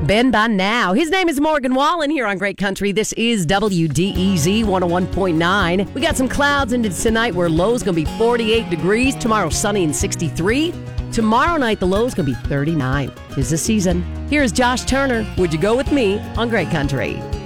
Ben by now. His name is Morgan Wallen here on Great Country. This is WDEZ 101.9. We got some clouds into tonight where low's going to be 48 degrees. Tomorrow, sunny and 63. Tomorrow night, the low's going to be 39. 'Tis the season. Here's Josh Turner. Would you go with me on Great Country?